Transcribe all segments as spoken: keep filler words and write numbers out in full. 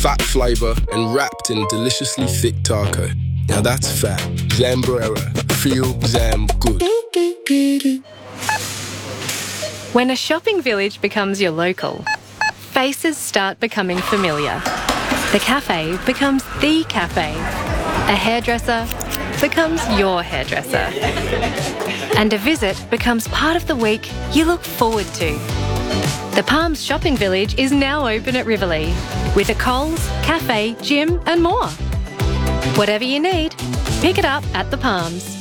fat flavour and wrapped in deliciously thick taco. Now that's fat. Zambrera. Feel Zam good. When a shopping village becomes your local, faces start becoming familiar. The cafe becomes the cafe. A hairdresser becomes your hairdresser. And a visit becomes part of the week you look forward to. The Palms Shopping Village is now open at Riverlea, with a Coles, cafe, gym and more. Whatever you need, pick it up at the Palms.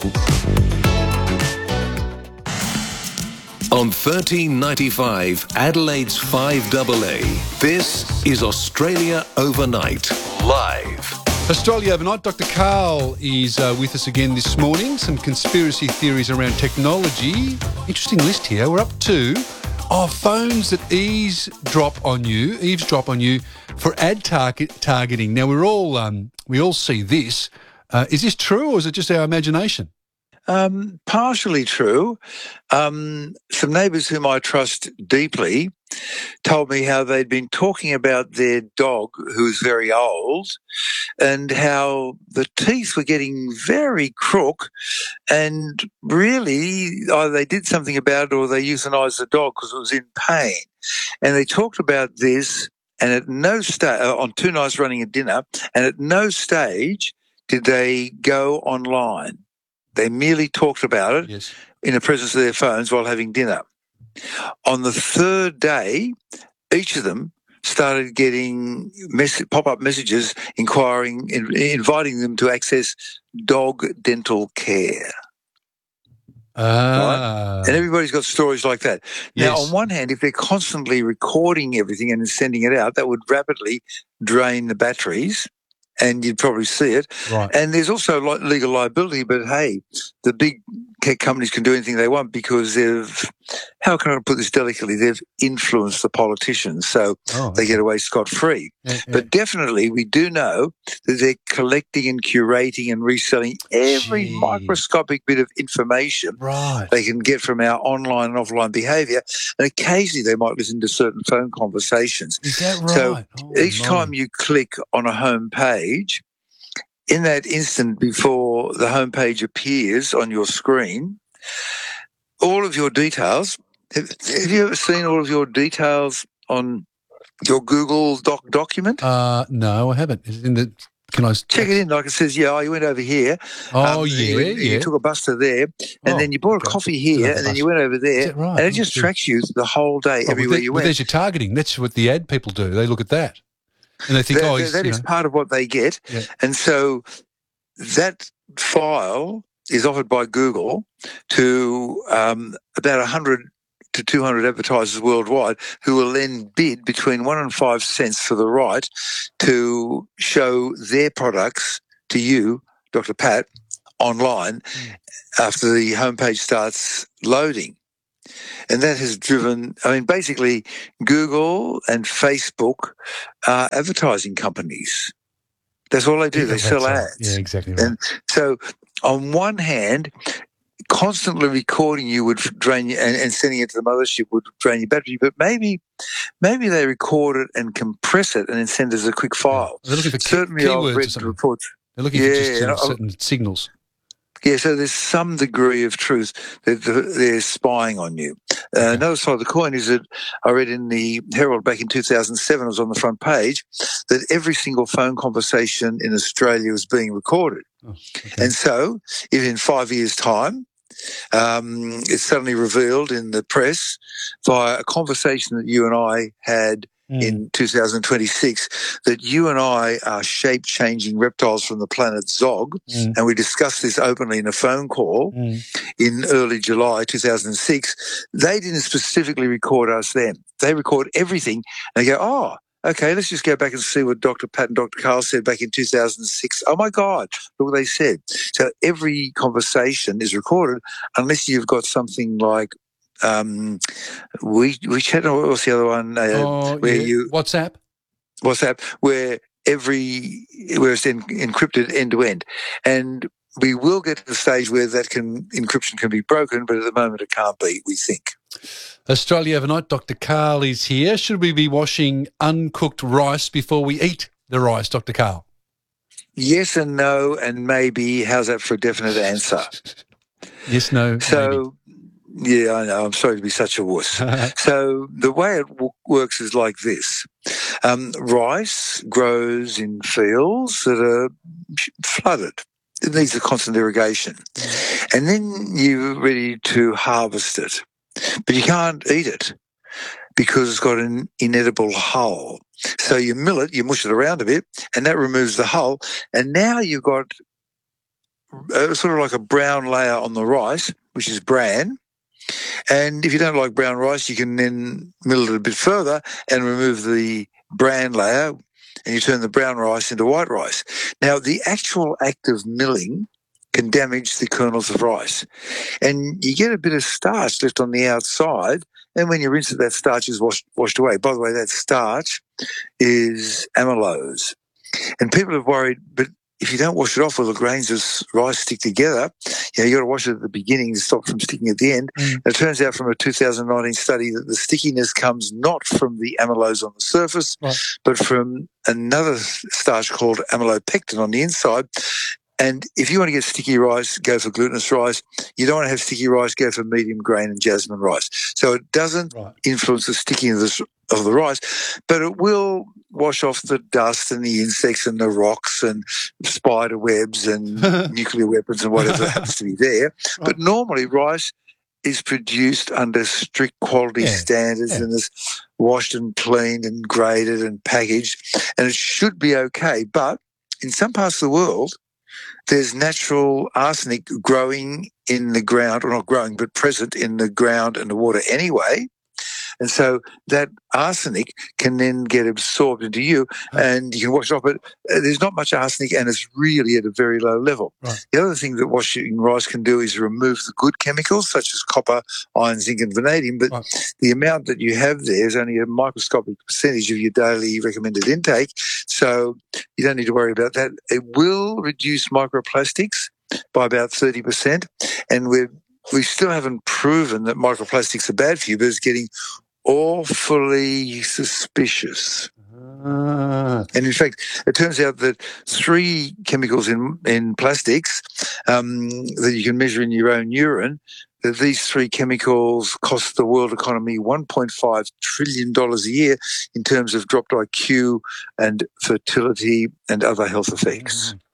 On thirteen ninety-five, Adelaide's five A A, this is Australia Overnight, live. Australia Overnight, Doctor Karl is uh, with us again this morning. Some conspiracy theories around technology. Interesting list here. We're up to oh, phones that eavesdrop on you, eavesdrop on you for ad target targeting. Now, we're all um, we all see this. Uh, is this true, or is it just our imagination? Um, partially true. Um, some neighbours whom I trust deeply told me how they'd been talking about their dog, who's very old, and how the teeth were getting very crook, and really either they did something about it or they euthanised the dog because it was in pain. And they talked about this, and at no stage, uh, on two nights running a dinner, and at no stage did they go online. They merely talked about it Yes. in the presence of their phones while having dinner. On the third day, each of them started getting mess- pop-up messages inquiring, in, inviting them to access dog dental care. Ah. Right? And everybody's got stories like that. Now, Yes. on one hand, if they're constantly recording everything and sending it out, that would rapidly drain the batteries, and you'd probably see it. Right. And there's also li- legal liability, but hey, the big tech companies can do anything they want because they've, how can I put this delicately, they've influenced the politicians, so Oh, they okay. get away scot-free. Yeah, yeah. But definitely we do know that they're collecting and curating and reselling every Gee. microscopic bit of information Right. they can get from our online and offline behaviour, and occasionally they might listen to certain phone conversations. Is that right? So Oh, each my. time you click on a home page, in that instant before the home page appears on your screen, all of your details, have, have you ever seen all of your details on your Google doc document? Uh, no, I haven't. Is it in the? Can I Check it in, like it says, yeah, oh, you went over here. Oh, um, yeah, you, went- yeah. you took a bus to there, and Oh, then you bought okay. a coffee Didn't here, have a and then bus. you went over Is there, that right? and it Oh, just good. tracks you the whole day, Oh, well, everywhere that- you but went. there's your targeting. That's what the ad people do. They look at that, and they think, That, oh, that- he's, that you is know, part of what they get. Yeah. And so that file is offered by Google to um, about one hundred to two hundred advertisers worldwide, who will then bid between one and five cents for the right to show their products to you, Doctor Pat, online Mm. after the homepage starts loading. And that has driven, I mean, basically Google and Facebook are advertising companies. That's all they do. Yeah, They that's sell right. ads. Yeah, exactly right. And so on one hand, constantly recording you would drain you, and, and sending it to the mothership would drain your battery, but maybe maybe they record it and compress it and then send us a quick file. They're looking for key- Certainly I've keywords or read something. reports. They're looking Yeah, for just and uh, I- certain signals. Yeah, so there's some degree of truth that they're spying on you. Uh, Okay. Another side of the coin is that I read in the Herald back in two thousand seven, it was on the front page, that every single phone conversation in Australia was being recorded. Oh, okay. And so, if in five years' time, um, it's suddenly revealed in the press via a conversation that you and I had Mm. in two thousand twenty-six, that you and I are shape-changing reptiles from the planet Zog, Mm. and we discussed this openly in a phone call Mm. in early July two thousand six. They didn't specifically record us then. They record everything, and they go, oh, okay, let's just go back and see what Doctor Pat and Doctor Karl said back in two thousand six. Oh, my God, look what they said. So every conversation is recorded unless you've got something like um, we WeChat, or what was the other one? Uh, Oh, where yeah. you WhatsApp. WhatsApp, where every where it's en- encrypted end to end, and we will get to the stage where that can encryption can be broken, but at the moment it can't be. We think. Australia Overnight, Doctor Karl is here. Should we be washing uncooked rice before we eat the rice, Doctor Karl? Yes and no, and maybe. How's that for a definite answer? Yes, no, So, maybe. Yeah, I know. I'm sorry to be such a wuss. So the way it w- works is like this. Um, rice grows in fields that are flooded. It needs a constant irrigation. And then you're ready to harvest it. But you can't eat it because it's got an inedible hull. So you mill it, you mush it around a bit, and that removes the hull. And now you've got uh, sort of like a brown layer on the rice, which is bran. And if you don't like brown rice, you can then mill it a bit further and remove the bran layer, and you turn the brown rice into white rice. Now, the actual act of milling can damage the kernels of rice. And you get a bit of starch left on the outside, and when you rinse it, that starch is washed, washed away. By the way, that starch is amylose. And people have worried, but if you don't wash it off, will the grains of rice stick together? You know, you got to wash it at the beginning to stop from sticking at the end. Mm. And it turns out from a two thousand nineteen study that the stickiness comes not from the amylose on the surface, right, but from another starch called amylopectin on the inside. And if you want to get sticky rice, go for glutinous rice. You don't want to have sticky rice, go for medium grain and jasmine rice. So it doesn't right. influence the stickiness of the rice, but it will wash off the dust and the insects and the rocks and spider webs and nuclear weapons and whatever happens to be there. Right. But normally rice is produced under strict quality yeah. standards yeah. and is washed and cleaned and graded and packaged, and it should be okay. But in some parts of the world, there's natural arsenic growing in the ground, or not growing, but present in the ground and the water anyway. And so that arsenic can then get absorbed into you, and you can wash it off. But there's not much arsenic, and it's really at a very low level. Right. The other thing that washing rice can do is remove the good chemicals, such as copper, iron, zinc, and vanadium. But right. the amount that you have there is only a microscopic percentage of your daily recommended intake, so you don't need to worry about that. It will reduce microplastics by about thirty percent, and we're we still haven't proven that microplastics are bad for you, but it's getting awfully suspicious. Ah. And in fact, it turns out that three chemicals in, in plastics um, that you can measure in your own urine, that these three chemicals cost the world economy one point five trillion dollars a year in terms of dropped I Q and fertility and other health effects. Mm.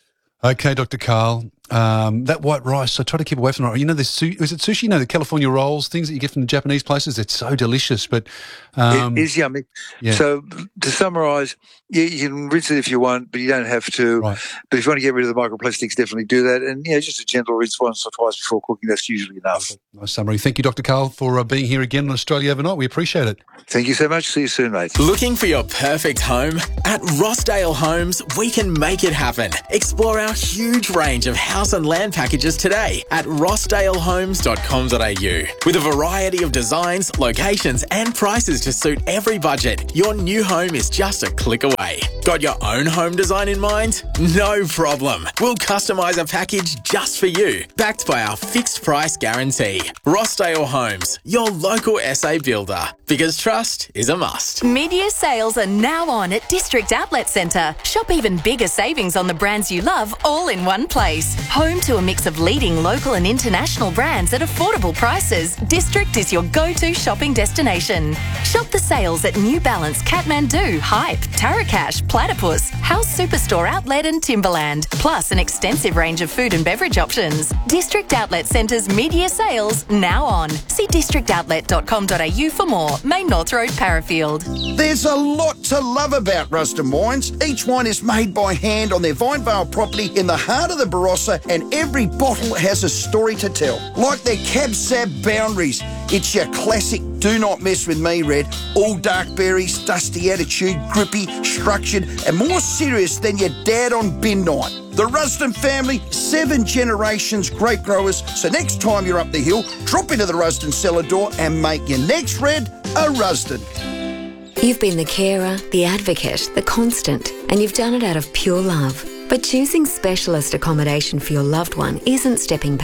Okay, Doctor Karl. Um, that white rice, I try to keep away from it. You know, the su- is it sushi? You know, the California rolls, things that you get from the Japanese places. It's so delicious, but um, it is yummy. Yeah. So to summarise, yeah, you can rinse it if you want, but you don't have to. Right. But if you want to get rid of the microplastics, definitely do that. And yeah, just a gentle rinse once or twice before cooking. That's usually enough. Nice summary. Thank you, Doctor Karl, for uh, being here again on Australia Overnight. We appreciate it. Thank you so much. See you soon, mate. Looking for your perfect home? At Rossdale Homes, we can make it happen. Explore our huge range of house and land packages today at rossdale homes dot com dot a u. With a variety of designs, locations and prices to suit every budget, your new home is just a click away. Got your own home design in mind? No problem. We'll customise a package just for you, backed by our fixed price guarantee. Rossdale Homes, your local S A builder, because trust is a must. Mid-year sales are now on at District Outlet Centre. Shop even bigger savings on the brands you love all in one place. Home to a mix of leading local and international brands at affordable prices, District is your go-to shopping destination. Shop the sales at New Balance, Kathmandu, Hype, Tarakash, Platypus, House Superstore Outlet and Timberland, plus an extensive range of food and beverage options. District Outlet Centre's mid-year sales now on. See district outlet dot com dot a u for more. Main North Road, Parafield. There's a lot to love about Rusden Wines. Each wine is made by hand on their Vinevale property in the heart of the Barossa, and every bottle has a story to tell. Like their Cab Sab Boundaries. It's your classic do not mess with me red. All dark berries, dusty attitude, grippy, structured, and more serious than your dad on bin night. The Rusden family, seven generations grape growers. So next time you're up the hill, drop into the Rusden cellar door and make your next red a Rusden. You've been the carer, the advocate, the constant, and you've done it out of pure love. But choosing specialist accommodation for your loved one isn't stepping back.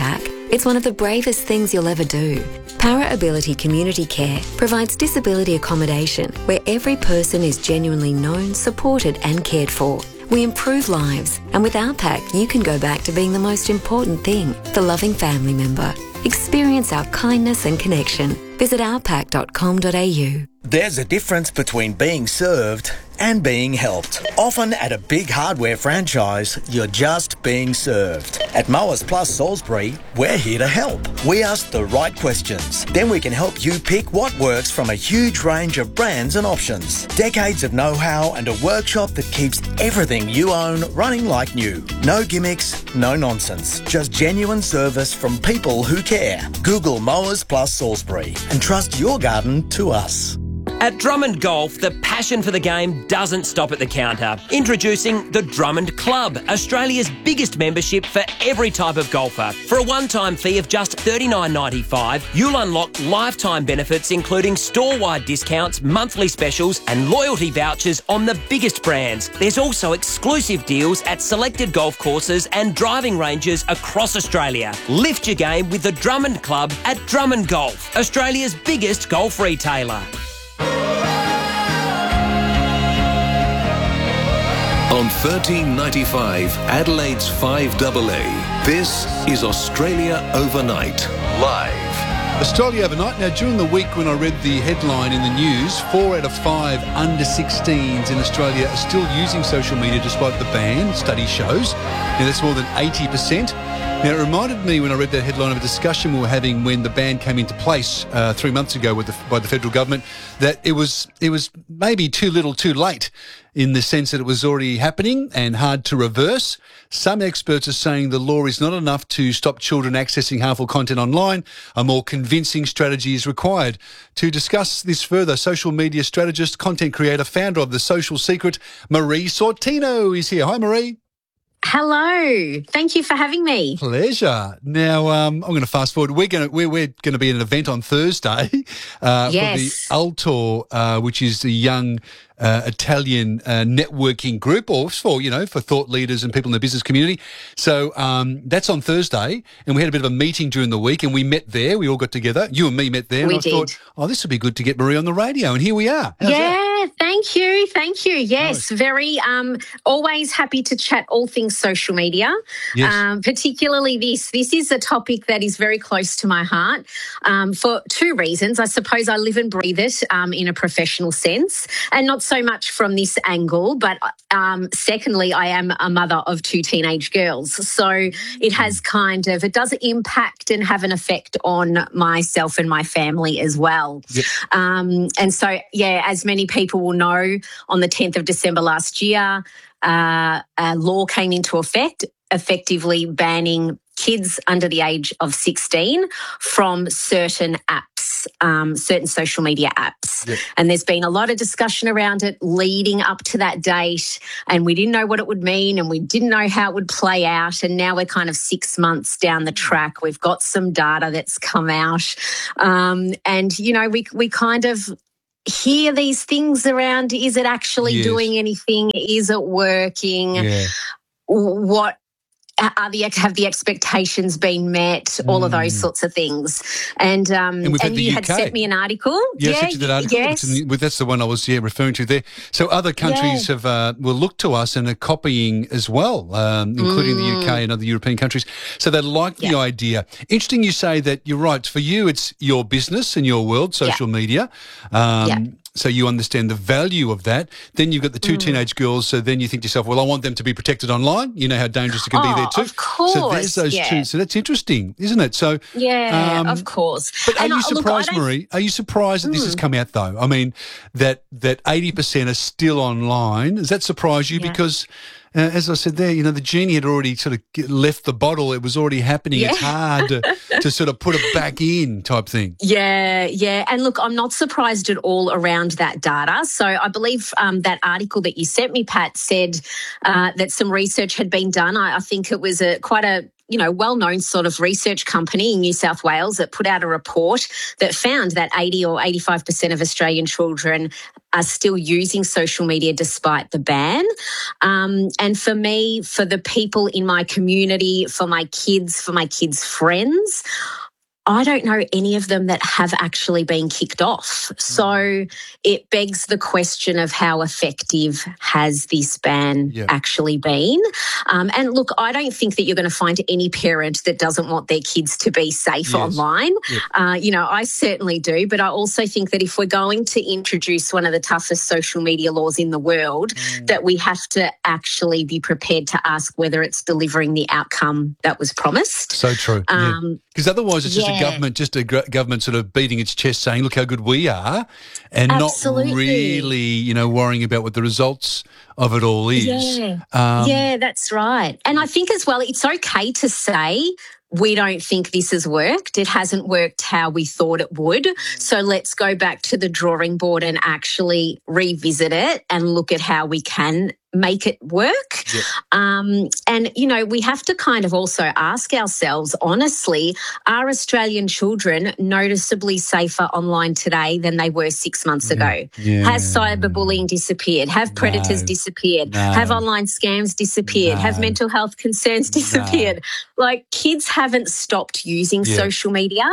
It's one of the bravest things you'll ever do. Para Ability Community Care provides disability accommodation where every person is genuinely known, supported and cared for. We improve lives, and with our pack, you can go back to being the most important thing, the loving family member. Experience our kindness and connection. Visit our pack dot com dot a u. There's a difference between being served and being helped. Often at a big hardware franchise, you're just being served. At Mowers Plus Salisbury, we're here to help. We ask the right questions. Then we can help you pick what works from a huge range of brands and options. Decades of know-how and a workshop that keeps everything you own running like new. No gimmicks, no nonsense. Just genuine service from people who care. Google Mowers Plus Salisbury and trust your garden to us. At Drummond Golf, the passion for the game doesn't stop at the counter. Introducing the Drummond Club, Australia's biggest membership for every type of golfer. For a one-time fee of just thirty-nine ninety-five, you'll unlock lifetime benefits including store-wide discounts, monthly specials and loyalty vouchers on the biggest brands. There's also exclusive deals at selected golf courses and driving ranges across Australia. Lift your game with the Drummond Club at Drummond Golf, Australia's biggest golf retailer. On thirteen ninety-five, Adelaide's five A A, this is Australia Overnight, live. Australia Overnight. Now, during the week when I read the headline in the news, four out of five under sixteens in Australia are still using social media despite the ban, study shows. Now, that's more than eighty percent. Now, it reminded me when I read that headline of a discussion we were having when the ban came into place uh, three months ago with the, by the federal government, that it was it was maybe too little too late in the sense that it was already happening and hard to reverse. Some experts are saying the law is not enough to stop children accessing harmful content online. A more convincing strategy is required. To discuss this further, social media strategist, content creator, founder of The Social Secret, Marie Sortino is here. Hi, Marie. Hello. Thank you for having me. Pleasure. Now, um, I'm going to fast forward. We're going to we're, we're going to be at an event on Thursday uh, yes. for the Altor, uh, which is the young uh, Italian uh, networking group, or for you know for thought leaders and people in the business community. So um, that's on Thursday, and we had a bit of a meeting during the week, and we met there. We all got together. You and me met there. We and I did. thought, oh, this would be good to get Marie on the radio, and here we are. How's yeah. that? Thank you. Thank you. Yes, very um, always happy to chat all things social media, yes. um, particularly this. This is a topic that is very close to my heart um, for two reasons. I suppose I live and breathe it um, in a professional sense, and not so much from this angle, but um, secondly, I am a mother of two teenage girls. So it has kind of, it does impact and have an effect on myself and my family as well. Yep. Um, and so, yeah, as many people will know, on the tenth of December last year, uh, a law came into effect, effectively banning kids under the age of sixteen from certain apps, um, certain social media apps. Yep. And there's been a lot of discussion around it leading up to that date, and we didn't know what it would mean and we didn't know how it would play out. And now we're kind of six months down the track. We've got some data that's come out. Um, and, you know, we we kind of hear these things around, is it actually yes. doing anything? Is it working? Yeah. What are the have the expectations been met? All mm. of those sorts of things. And um, and, and, and you U K. had sent me an article. Yeah, yeah, I sent you that article. yes. It's in, well, that's the one I was yeah, referring to there. So other countries Yeah. have uh, will look to us and are copying as well, um, including the U K and other European countries. So they like the Yeah. idea. Interesting you say that you're right. For you, it's your business and your world, social media. Um, Yeah. So you understand the value of that. Then you've got the two Mm. teenage girls. So then you think to yourself, well, I want them to be protected online. You know how dangerous it can be Oh, there too. of course, So there's those yeah. two. So that's interesting, isn't it? So Yeah, um, of course. But are And you I- look, I surprised, don't- Marie? Are you surprised that this has come out, though? I mean, that that eighty percent are still online. Does that surprise you? Yeah. Because, uh, as I said there, you know, the genie had already sort of get- left the bottle. It was already happening. Yeah. It's hard to, to sort of put it back in type thing. Yeah, yeah. And look, I'm not surprised at all around that data. So I believe um, that article that you sent me, Pat, said uh, that some research had been done. I, I think it was a quite a you know, well-known sort of research company in New South Wales that put out a report that found that eighty or eighty-five percent of Australian children are still using social media despite the ban. Um, and for me, for the people in my community, for my kids, for my kids' friends, I don't know any of them that have actually been kicked off. So it begs the question of how effective has this ban Yeah. actually been? Um, and look, I don't think that you're going to find any parent that doesn't want their kids to be safe Yes. online. Yeah. Uh, you know, I certainly do. But I also think that if we're going to introduce one of the toughest social media laws in the world, Mm. that we have to actually be prepared to ask whether it's delivering the outcome that was promised. So true. Um, Because otherwise it's just a yeah. government, just a gr- government sort of beating its chest saying, look how good we are, and Absolutely. not really, you know, worrying about what the results of it all is. Yeah. Um, yeah, that's right. And I think as well, it's okay to say we don't think this has worked. It hasn't worked how we thought it would. So let's go back to the drawing board and actually revisit it and look at how we can make it work. Yep. Um, and, you know, we have to kind of also ask ourselves, honestly, are Australian children noticeably safer online today than they were six months ago? Yeah. Has cyberbullying disappeared? Have predators No. disappeared? No. Have online scams disappeared? Have No. mental health concerns disappeared? Like, kids haven't stopped using Yeah. social media.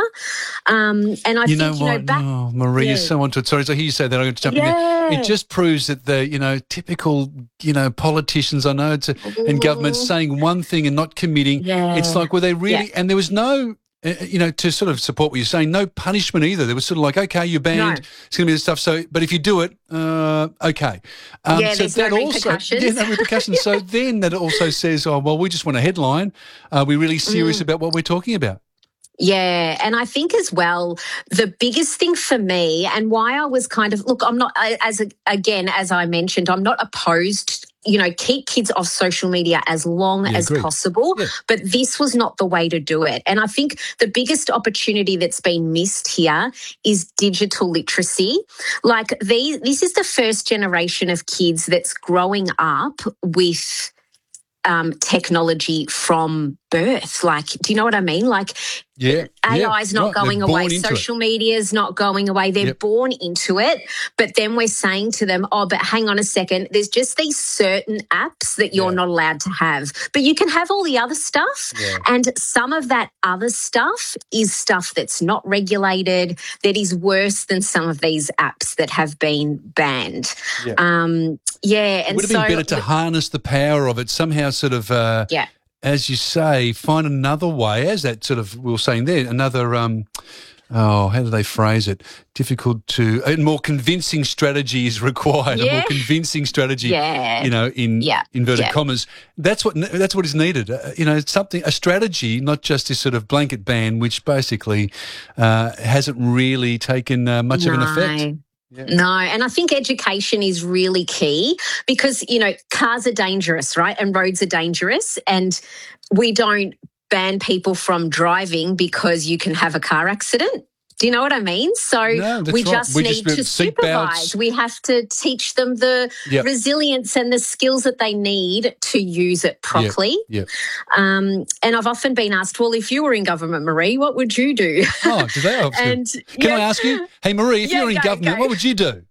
Um, and I you think, know you what? know, back... oh, Marie, Yeah. you're so onto it. Sorry, so I hear you say that. I'm going to jump in there. Yeah. It just proves that the, you know, typical, you know, politicians, I know, it's a, and governments saying one thing and not committing. Yeah. It's like, were they really, Yeah. and there was no, uh, you know, to sort of support what you're saying, no punishment either. There was sort of like, okay, you're banned. No. It's going to be this stuff. So, but if you do it, uh, okay. Um, Yeah, there's no repercussions. Yeah, no repercussions. So then that also says, oh, well, we just want a headline. Are we really serious Mm. about what we're talking about? Yeah, and I think as well, the biggest thing for me and why I was kind of, look, I'm not, as again, as I mentioned, I'm not opposed, you know, keep kids off social media as long Yeah, as agreed. possible, Yeah. but this was not the way to do it. And I think the biggest opportunity that's been missed here is digital literacy. Like, these, this is the first generation of kids that's growing up with um, technology from birth. Like, do you know what I mean? Like, Yeah. A yeah, I is not right. They're going born away. into it. Social media is not going away. They're Yep. born into it. But then we're saying to them, oh, but hang on a second. There's just these certain apps that you're Yeah. not allowed to have. But you can have all the other stuff. Yeah. And some of that other stuff is stuff that's not regulated, that is worse than some of these apps that have been banned. Yeah. Um, yeah. It And would have so, been better to harness the power of it somehow, sort of, uh, yeah. as you say, find another way, as that sort of, we were saying there, another, um, oh, how do they phrase it? Difficult to, a more convincing strategy is required, a more Yeah. convincing strategy, Yeah. you know, in Yeah. inverted Yeah. commas. That's what, that's what is needed. Uh, you know, it's something, a strategy, not just this sort of blanket ban, which basically uh, hasn't really taken uh, much of an effect. Yeah. No, and I think education is really key because, you know, cars are dangerous, right? And roads are dangerous. And we don't ban people from driving because you can have a car accident. Do you know what I mean? So No, that's we right. just We need just- to seat supervise. belts. We have to teach them the Yep. resilience and the skills that they need to use it properly. Yeah. Um, and I've often been asked, well, if you were in government, Marie, what would you do? Oh, do they? Oh, And, Can I yeah. ask you? Hey, Marie, if Yeah, you're in go, government, go. what would you do?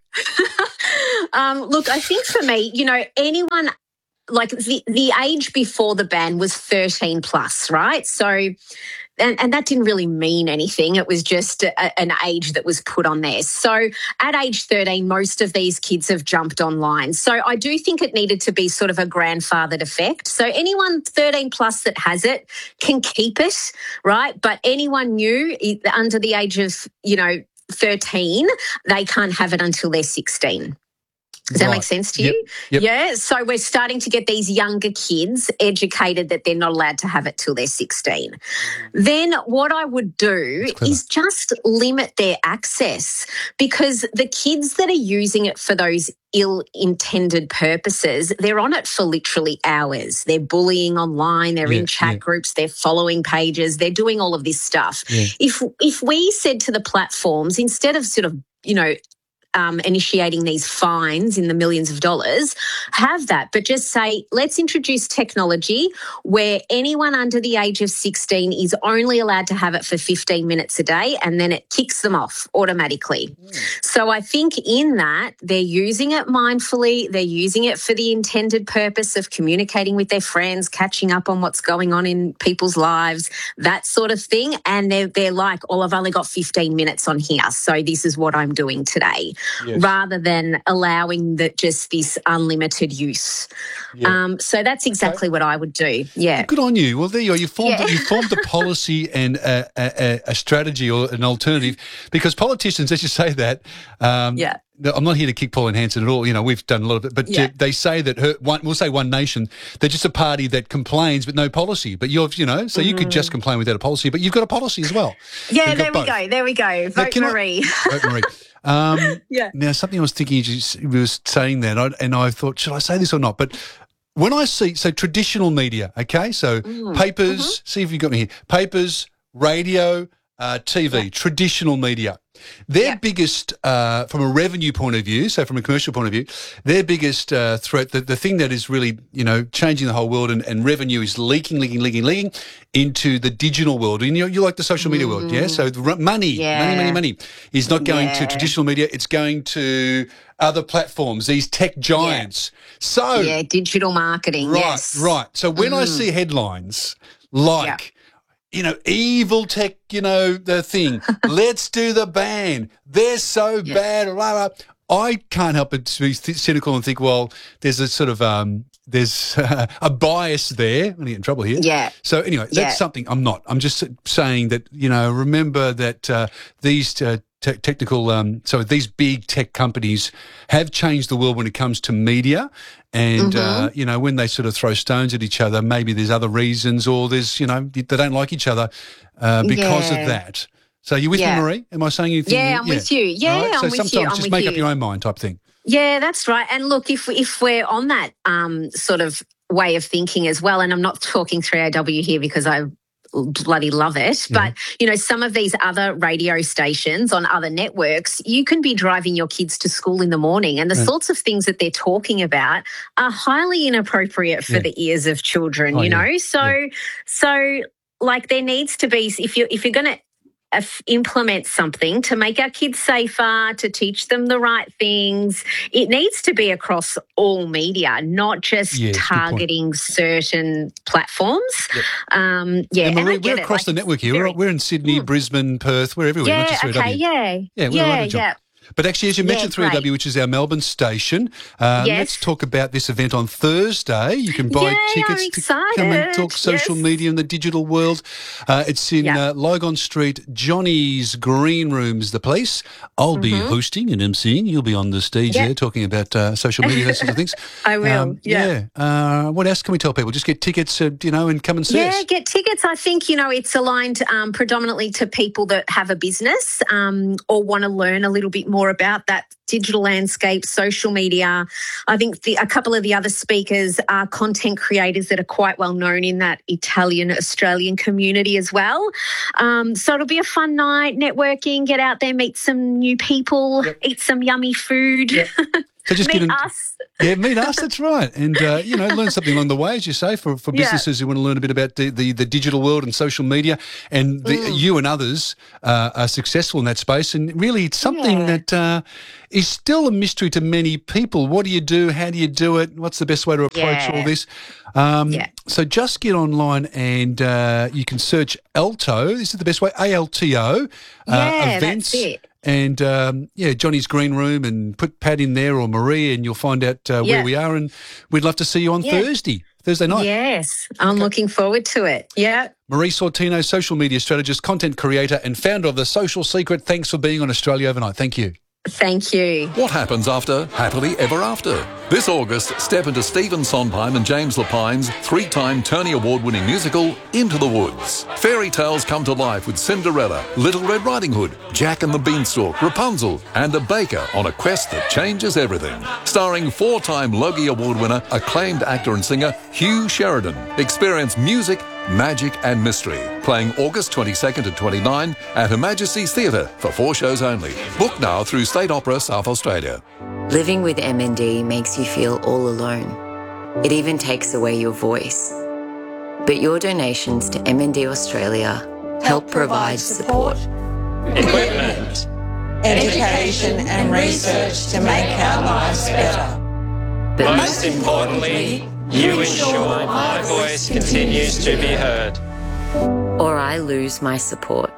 Um, look, I think for me, you know, anyone like the, the age before the ban was thirteen plus, right? So, and, and that didn't really mean anything. It was just a, an age that was put on there. So at age thirteen, most of these kids have jumped online. So I do think it needed to be sort of a grandfathered effect. So anyone thirteen plus that has it can keep it, right? But anyone new under the age of, you know, thirteen, they can't have it until they're sixteen. Does that Right. make sense to Yep. you? Yep. Yeah. So we're starting to get these younger kids educated that they're not allowed to have it till they're sixteen. Then what I would do clever. is just limit their access because the kids that are using it for those ill-intended purposes, they're on it for literally hours. They're bullying online, they're Yeah, in chat yeah. groups, they're following pages, they're doing all of this stuff. Yeah. If if we said to the platforms, instead of sort of, you know, um, initiating these fines in the millions of dollars, have that. But just say, let's introduce technology where anyone under the age of sixteen is only allowed to have it for fifteen minutes a day, and then it kicks them off automatically. Mm. So I think in that, they're using it mindfully. They're using it for the intended purpose of communicating with their friends, catching up on what's going on in people's lives, that sort of thing. And they're, they're like, oh, I've only got fifteen minutes on here, so this is what I'm doing today, yes. rather than allowing that just this unlimited use. Yeah. Um, so that's exactly okay. what I would do. Yeah. Well, good on you. Well, there you are. You formed, yeah. you formed a policy and a, a, a strategy or an alternative, because politicians, as you say that, um, yeah. I'm not here to kick Pauline Hanson at all. You know, we've done a lot of it, but yeah. they say that her, one, we'll say One Nation, they're just a party that complains but no policy. But you've, you know, so mm. you could just complain without a policy, but you've got a policy as well. Yeah, there we go. There we go. Vote Marie. I, vote Marie. Um, yeah. Now, something I was thinking, you was saying that, and I, and I thought, should I say this or not? But when I see, so traditional media, okay, so mm. papers, mm-hmm. see if you got me here, papers, radio, uh, T V, yeah. traditional media. Their yeah. biggest, uh, from a revenue point of view, so from a commercial point of view, their biggest uh, threat, the, the thing that is really, you know, changing the whole world and, and revenue is leaking, leaking, leaking, leaking into the digital world. And you you like the social media mm. world, yeah? So the money, yeah. money, money, money is not going yeah. to traditional media. It's going to other platforms, these tech giants. Yeah. So yeah, digital marketing, right, yes. Right, So when mm. I see headlines like... Yeah. You know, evil tech, you know, the thing. Let's do the ban. They're so yeah. bad. Blah, blah. I can't help but to be cynical and think, well, there's a sort of, um, there's uh, a bias there. I'm going to get in trouble here. Yeah. So anyway, that's yeah. something I'm not. I'm just saying that, you know, remember that uh, these uh, te- technical, um, so these big tech companies have changed the world when it comes to media. And, mm-hmm. uh, you know, when they sort of throw stones at each other, maybe there's other reasons, or there's, you know, they don't like each other uh, because yeah. of that. So you with yeah. me, Marie? Am I saying anything? Yeah, I'm yeah. with you. Yeah, right? I'm so with you. So sometimes just make you. up your own mind type thing. Yeah, that's right. And look, if if we're on that um, sort of way of thinking as well, and I'm not talking three A W here because I bloody love it, yeah. but, you know, some of these other radio stations on other networks, you can be driving your kids to school in the morning, and the yeah. sorts of things that they're talking about are highly inappropriate for yeah. the ears of children, oh, you know? Yeah. So, yeah. so like there needs to be, if you're, if you're going to Uh, implement something to make our kids safer, to teach them the right things, it needs to be across all media, not just yeah, targeting certain platforms. Yep. Um, yeah, and Marie, and I we're get across it, the like, network here. We're, we're in Sydney, hmm. Brisbane, Perth, we're everywhere. Yeah, not just okay, three A W. yeah. Yeah, we're yeah, around the job. yeah. But actually, as you mentioned, yeah, three A W, which is our Melbourne station, uh, yes. let's talk about this event on Thursday. You can buy Yay, tickets I'm to excited. come and talk social yes. media in the digital world. Uh, it's in yeah. uh, Logon Street, Johnny's Green Room's the place. I'll mm-hmm. be hosting and emceeing. You'll be on the stage yeah. there talking about uh, social media, those sorts of things. I will, um, yeah. yeah. Uh, what else can we tell people? Just get tickets, uh, you know, and come and see yeah, us. Yeah, get tickets. I think, you know, it's aligned um, predominantly to people that have a business um, or want to learn a little bit more about that digital landscape, social media. I think the, a couple of the other speakers are content creators that are quite well known in that Italian Australian community as well. Um, so it'll be a fun night, networking, get out there, meet some new people, yep. eat some yummy food. Yep. So just meet get an, us. Yeah, meet us, that's right. And, uh, you know, learn something along the way, as you say, for, for businesses yeah. who want to learn a bit about the, the, the digital world and social media. And the, mm. you and others uh, are successful in that space. And really it's something yeah. that uh, is still a mystery to many people. What do you do? How do you do it? What's the best way to approach yeah. all this? Um, yeah. So just get online and uh, you can search Alto. This is the best way, A L T O. Uh, yeah, events. that's it. And, um, yeah, Johnny's Green Room, and put Pat in there or Marie and you'll find out uh, yeah. where we are, and we'd love to see you on yeah. Thursday, Thursday night. Yes, I'm okay. looking forward to it. Yeah. Marie Sortino, social media strategist, content creator and founder of The Social Secret. Thanks for being on Australia Overnight. Thank you. Thank you. What happens after Happily Ever After? This August, step into Stephen Sondheim and James Lapine's three-time Tony Award-winning musical, Into the Woods. Fairy tales come to life with Cinderella, Little Red Riding Hood, Jack and the Beanstalk, Rapunzel, and a baker on a quest that changes everything. Starring four-time Logie Award winner, acclaimed actor and singer Hugh Sheridan. Experience music, Magic and Mystery, playing August twenty-second to twenty-ninth at Her Majesty's Theatre for four shows only. Book now through State Opera South Australia. Living with M N D makes you feel all alone. It even takes away your voice. But your donations to M N D Australia help provide support, equipment, education and research to make our lives better. But most importantly, you ensure my voice continues to be heard. or I lose my support.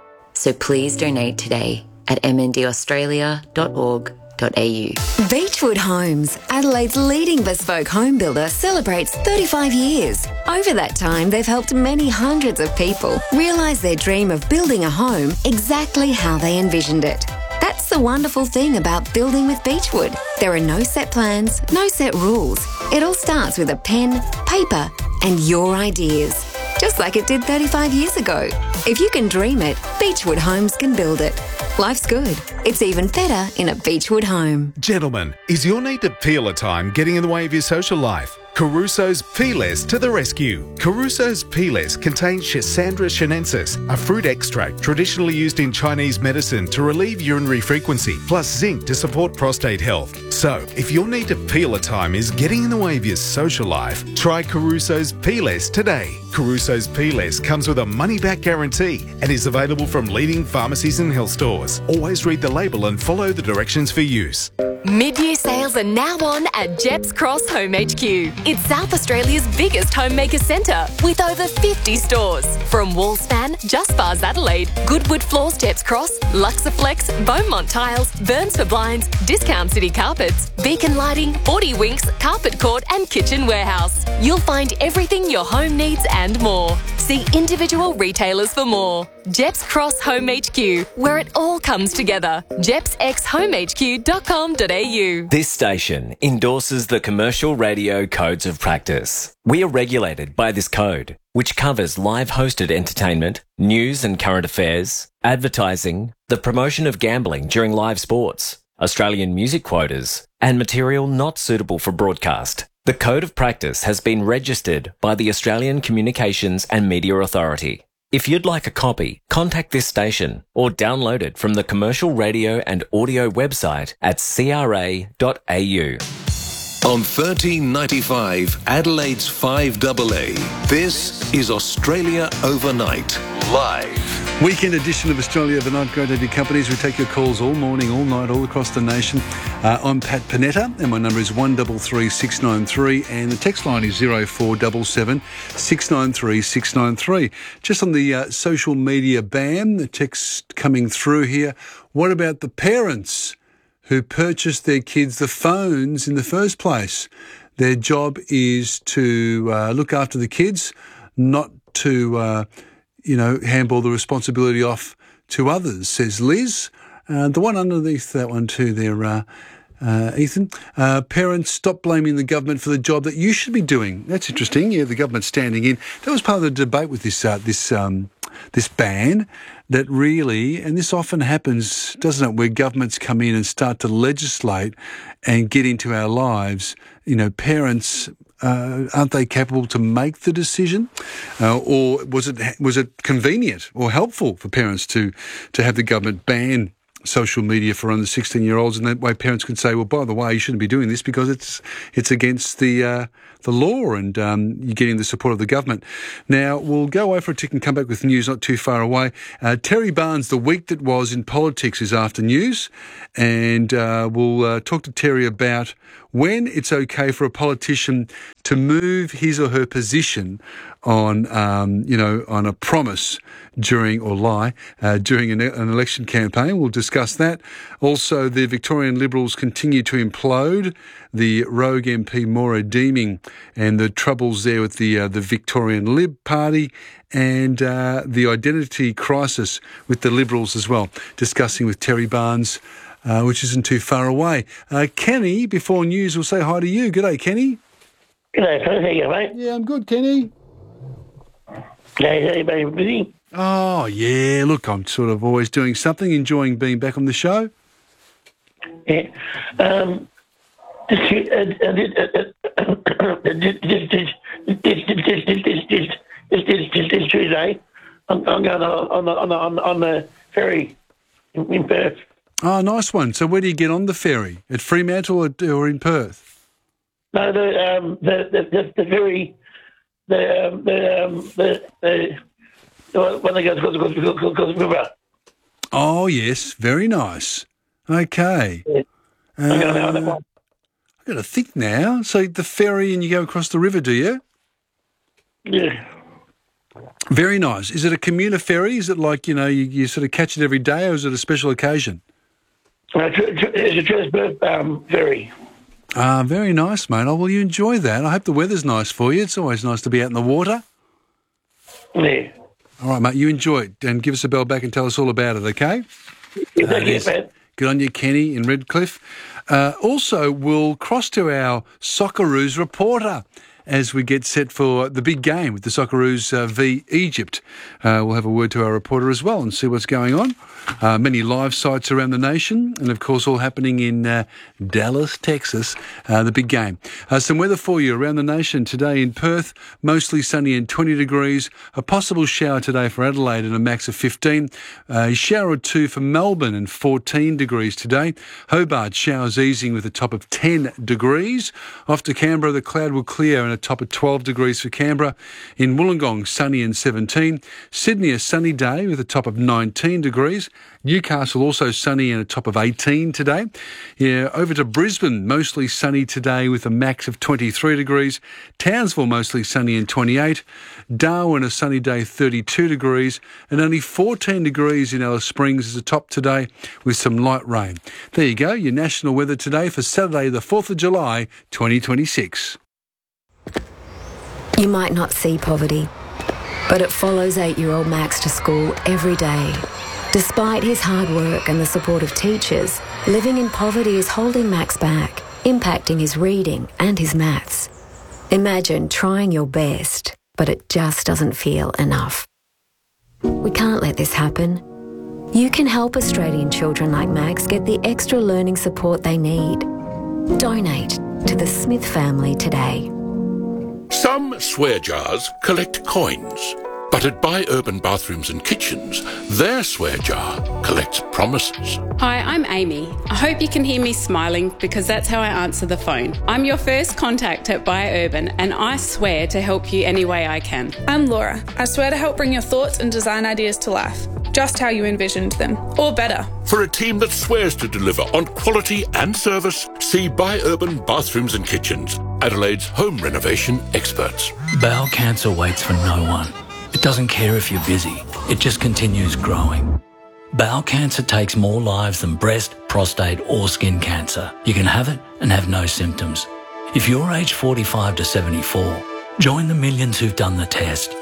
So please donate today at m n d australia dot org dot a u. Beechwood Homes, Adelaide's leading bespoke home builder, celebrates thirty-five years. Over that time, they've helped many hundreds of people realise their dream of building a home exactly how they envisioned it. That's the wonderful thing about building with Beechwood. There are no set plans, no set rules. It all starts with a pen, paper, and your ideas. Just like it did thirty-five years ago. If you can dream it, Beechwood Homes can build it. Life's good. It's even better in a Beechwood home. Gentlemen, is your need to peel a time getting in the way of your social life? Caruso's Peeless to the rescue. Caruso's Peeless contains Schisandra chinensis, a fruit extract traditionally used in Chinese medicine to relieve urinary frequency, plus zinc to support prostate health. So, if your need to peel a time is getting in the way of your social life, try Caruso's Peeless today. Caruso's Peeless comes with a money-back guarantee and is available from leading pharmacies and health stores. Always read the label and follow the directions for use. Mid-year sales are now on at Jeps Cross Home H Q. It's South Australia's biggest homemaker centre with over fifty stores. From Wallspan, Just Bars Adelaide, Goodwood Floors Jeps Cross, Luxaflex, Beaumont Tiles, Burns for Blinds, Discount City Carpets, Beacon Lighting, forty Winks, Carpet Court and Kitchen Warehouse. You'll find everything your home needs and more. See individual retailers for more. Jeps Cross Home H Q, where it all comes together. jeps x home h q dot com dot a u. This station endorses the Commercial Radio Codes of Practice. We are regulated by this code, which covers live hosted entertainment, news and current affairs, advertising, the promotion of gambling during live sports, Australian music quotas, and material not suitable for broadcast. The Code of Practice has been registered by the Australian Communications and Media Authority. If you'd like a copy, contact this station or download it from the Commercial Radio and Audio website at c r a dot a u. On thirteen ninety-five, Adelaide's five A A, this is Australia Overnight, live. Weekend edition of Australia Overnight. Great to have your companies. We take your calls all morning, all night, all across the nation. Uh, I'm Pat Panetta, and my number is one three three six nine three, and the text line is zero four seven seven six nine three six nine three. Just on the uh, social media ban, the text coming through here. What about the parents who purchased their kids the phones in the first place? Their job is to uh, look after the kids, not to... Uh, you know, handball the responsibility off to others, says Liz. Uh, the one underneath that one too there, uh, uh, Ethan. Uh, parents, stop blaming the government for the job that you should be doing. That's interesting. Yeah, the government standing in. That was part of the debate with this uh, this um, this ban, that really, and this often happens, doesn't it, where governments come in and start to legislate and get into our lives. You know, parents... Uh, aren't they capable to make the decision, uh, or was it was it convenient or helpful for parents to to have the government ban social media for under sixteen-year-olds, and that way parents can say, well, by the way, you shouldn't be doing this because it's it's against the uh, the law, and um, you're getting the support of the government. Now, we'll go away for a tick and come back with news not too far away. Uh, Terry Barnes, the week that was in politics, is after news, and uh, we'll uh, talk to Terry about when it's okay for a politician to move his or her position on, um, you know, on a promise during, or lie, uh, during an, an election campaign. We'll discuss that. Also, the Victorian Liberals continue to implode. The rogue M P Maura Deeming and the troubles there with the uh, the Victorian Lib Party, and uh, the identity crisis with the Liberals as well. Discussing with Terry Barnes, uh, which isn't too far away. Uh, Kenny, before news, will say hi to you. G'day, Kenny. G'day, fellas. How you going, mate? Yeah, I'm good, Kenny. G'day, everybody busy? Oh, yeah. Look, I'm sort of always doing something, enjoying being back on the show. Yeah. Um, just, uh, uh, uh, uh, just, just, just, just, it's, it's, it's, it's Tuesday. I'm, I'm going on the, on the, on the, on the ferry in, in Perth. Oh, nice one. So where do you get on the ferry? At Fremantle or, or in Perth? No, the um, the, the, the, the ferry, the um, the, um, the the the when they go to the river. Oh yes, very nice. Okay. Yeah. Uh, I'm going on that one. I've got to think now. So the ferry and you go across the river, do you? Yeah. Very nice. Is it a commuter ferry? Is it like, you know, you, you sort of catch it every day, or is it a special occasion? Uh, tr- tr- it's a transperth um, ferry. Ah, very nice, mate. Oh, well, you enjoy that. I hope the weather's nice for you. It's always nice to be out in the water. Yeah. All right, mate, you enjoy it and give us a bell back and tell us all about it, okay? Yeah, uh, thank you, man. Good on you, Kenny in Redcliffe. Uh, also, we'll cross to our Socceroos reporter as we get set for the big game with the Socceroos uh, v Egypt. Uh, we'll have a word to our reporter as well and see what's going on. Uh, many live sites around the nation and, of course, all happening in uh, Dallas, Texas, uh, the big game. Uh, some weather for you around the nation today in Perth, mostly sunny and twenty degrees. A possible shower today for Adelaide and a max of fifteen. Uh, a shower or two for Melbourne and fourteen degrees today. Hobart showers easing with a top of ten degrees. Off to Canberra, the cloud will clear and a top of twelve degrees for Canberra. In Wollongong, sunny and seventeen. Sydney, a sunny day with a top of nineteen degrees. Newcastle also sunny and a top of eighteen today. Yeah, over to Brisbane, mostly sunny today with a max of twenty-three degrees. Townsville, mostly sunny and twenty-eight. Darwin, a sunny day, thirty-two degrees. And only fourteen degrees in Alice Springs is a top today with some light rain. There you go, your national weather today for Saturday, the fourth of July, twenty twenty-six. You might not see poverty, but it follows eight-year-old Max to school every day. Despite his hard work and the support of teachers, living in poverty is holding Max back, impacting his reading and his maths. Imagine trying your best, but it just doesn't feel enough. We can't let this happen. You can help Australian children like Max get the extra learning support they need. Donate to the Smith family today. Some swear jars collect coins, but at Buy Urban Bathrooms and Kitchens, their swear jar collects promises. Hi, I'm Amy. I hope you can hear me smiling because that's how I answer the phone. I'm your first contact at Buy Urban and I swear to help you any way I can. I'm Laura. I swear to help bring your thoughts and design ideas to life, just how you envisioned them, or better. For a team that swears to deliver on quality and service, see Buy Urban Bathrooms and Kitchens, Adelaide's home renovation experts. Bowel cancer waits for no one. It doesn't care if you're busy. It just continues growing. Bowel cancer takes more lives than breast, prostate or skin cancer. You can have it and have no symptoms. If you're aged forty-five to seventy-four, join the millions who've done the test.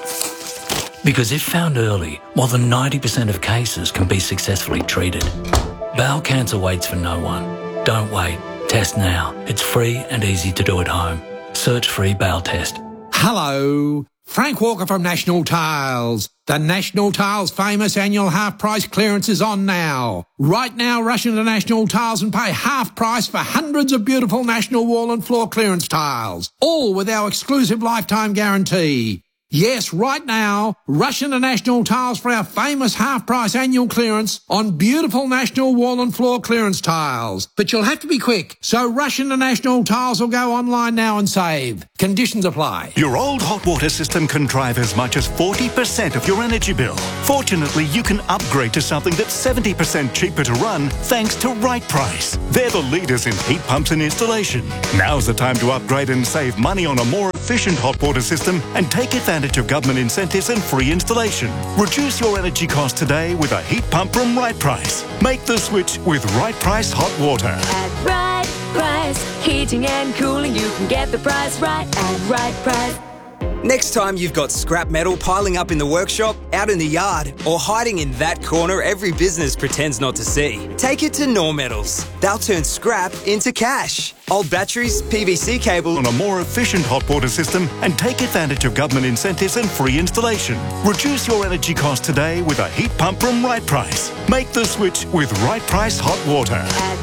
Because if found early, more than ninety percent of cases can be successfully treated. Bowel cancer waits for no one. Don't wait. Test now. It's free and easy to do at home. Search free bowel test. Hello. Frank Walker from National Tiles. The National Tiles famous annual half-price clearance is on now. Right now, rush into National Tiles and pay half price for hundreds of beautiful National Wall and Floor clearance tiles, all with our exclusive lifetime guarantee. Yes, right now, rush into National Tiles for our famous half-price annual clearance on beautiful National Wall and Floor clearance tiles. But you'll have to be quick, so rush into National Tiles or go online now and save. Conditions apply. Your old hot water system can drive as much as forty percent of your energy bill. Fortunately, you can upgrade to something that's seventy percent cheaper to run thanks to Right Price. They're the leaders in heat pumps and installation. Now's the time to upgrade and save money on a more efficient hot water system and take advantage of government incentives and free installation. Reduce your energy cost today with a heat pump from Right Price. Make the switch with Right Price Hot Water. At Right Price, heating and cooling, you can get the price right at Right Price. Next time you've got scrap metal piling up in the workshop, out in the yard, or hiding in that corner every business pretends not to see, take it to Nor Metals. They'll turn scrap into cash. Old batteries, P V C cable, on a more efficient hot water system and take advantage of government incentives and free installation. Reduce your energy cost today with a heat pump from Right Price. Make the switch with Right Price Hot Water.